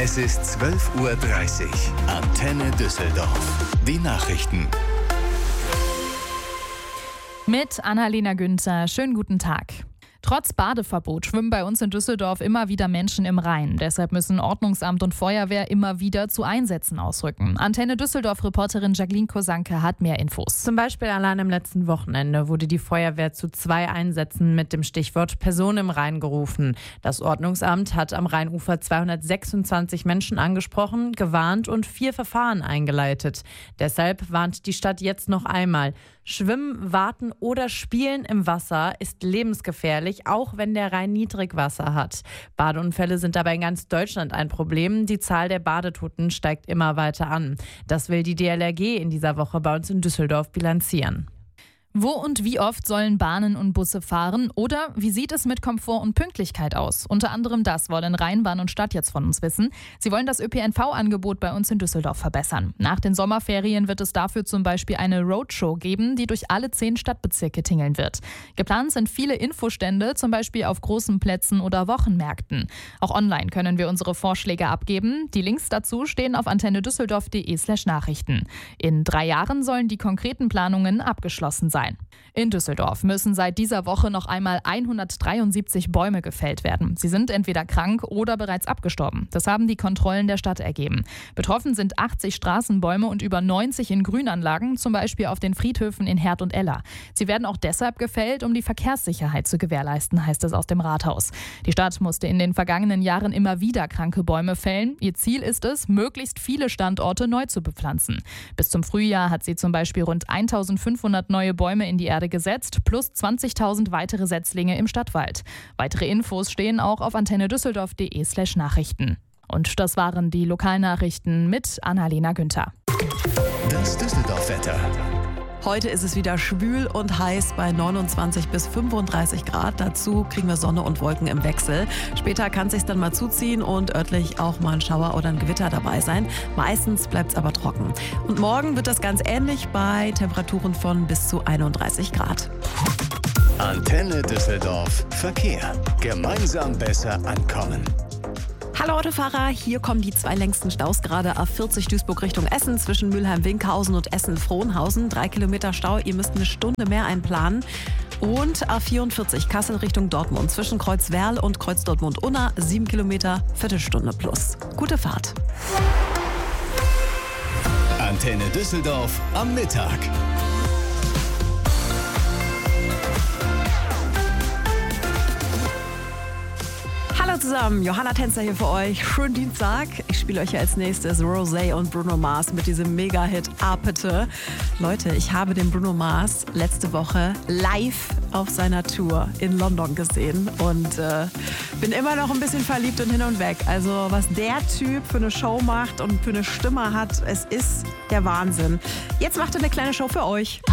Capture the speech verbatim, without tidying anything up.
Es ist zwölf Uhr dreißig. Antenne Düsseldorf. Die Nachrichten. Mit Annalena Günther. Schönen guten Tag. Trotz Badeverbot schwimmen bei uns in Düsseldorf immer wieder Menschen im Rhein. Deshalb müssen Ordnungsamt und Feuerwehr immer wieder zu Einsätzen ausrücken. Antenne Düsseldorf-Reporterin Jacqueline Kosanke hat mehr Infos. Zum Beispiel allein am letzten Wochenende wurde die Feuerwehr zu zwei Einsätzen mit dem Stichwort Person im Rhein gerufen. Das Ordnungsamt hat am Rheinufer zweihundertsechsundzwanzig Menschen angesprochen, gewarnt und vier Verfahren eingeleitet. Deshalb warnt die Stadt jetzt noch einmal: Schwimmen, Warten oder Spielen im Wasser ist lebensgefährlich, auch wenn der Rhein Niedrigwasser hat. Badeunfälle sind dabei in ganz Deutschland ein Problem. Die Zahl der Badetoten steigt immer weiter an. Das will die D L R G in dieser Woche bei uns in Düsseldorf bilanzieren. Wo und wie oft sollen Bahnen und Busse fahren? Oder wie sieht es mit Komfort und Pünktlichkeit aus? Unter anderem das wollen Rheinbahn und Stadt jetzt von uns wissen. Sie wollen das Ö P N V-Angebot bei uns in Düsseldorf verbessern. Nach den Sommerferien wird es dafür zum Beispiel eine Roadshow geben, die durch alle zehn Stadtbezirke tingeln wird. Geplant sind viele Infostände, zum Beispiel auf großen Plätzen oder Wochenmärkten. Auch online können wir unsere Vorschläge abgeben. Die Links dazu stehen auf antennedüsseldorf.de slash Nachrichten. In drei Jahren sollen die konkreten Planungen abgeschlossen sein. In Düsseldorf müssen seit dieser Woche noch einmal hundertdreiundsiebzig Bäume gefällt werden. Sie sind entweder krank oder bereits abgestorben. Das haben die Kontrollen der Stadt ergeben. Betroffen sind achtzig Straßenbäume und über neunzig in Grünanlagen, zum Beispiel auf den Friedhöfen in Herd und Eller. Sie werden auch deshalb gefällt, um die Verkehrssicherheit zu gewährleisten, heißt es aus dem Rathaus. Die Stadt musste in den vergangenen Jahren immer wieder kranke Bäume fällen. Ihr Ziel ist es, möglichst viele Standorte neu zu bepflanzen. Bis zum Frühjahr hat sie zum Beispiel rund eintausendfünfhundert neue Bäume in die Erde gesetzt, plus zwanzigtausend weitere Setzlinge im Stadtwald. Weitere Infos stehen auch auf antennedüsseldorf.de slash Nachrichten. Und das waren die Lokalnachrichten mit Annalena Günther. Das Düsseldorf-Wetter. Heute ist es wieder schwül und heiß bei neunundzwanzig bis fünfunddreißig Grad. Dazu kriegen wir Sonne und Wolken im Wechsel. Später kann es sich dann mal zuziehen und örtlich auch mal ein Schauer oder ein Gewitter dabei sein. Meistens bleibt es aber trocken. Und morgen wird das ganz ähnlich bei Temperaturen von bis zu einunddreißig Grad. Antenne Düsseldorf Verkehr. Gemeinsam besser ankommen. Hallo Autofahrer, hier kommen die zwei längsten Staus gerade. A vierzig Duisburg Richtung Essen zwischen Mülheim-Winkhausen und Essen-Frohnhausen. Drei Kilometer Stau, ihr müsst eine Stunde mehr einplanen. Und A vierundvierzig Kassel Richtung Dortmund zwischen Kreuzwerl und Kreuz Dortmund-Unna. Sieben Kilometer, Viertelstunde plus. Gute Fahrt. Antenne Düsseldorf am Mittag. Hallo zusammen, Johanna Tänzer hier für euch. Schönen Dienstag. Ich spiele euch hier als nächstes Rosé und Bruno Mars mit diesem Mega-Hit Apete. Leute, ich habe den Bruno Mars letzte Woche live auf seiner Tour in London gesehen und äh, bin immer noch ein bisschen verliebt und hin und weg. Also was der Typ für eine Show macht und für eine Stimme hat, es ist der Wahnsinn. Jetzt macht er eine kleine Show für euch.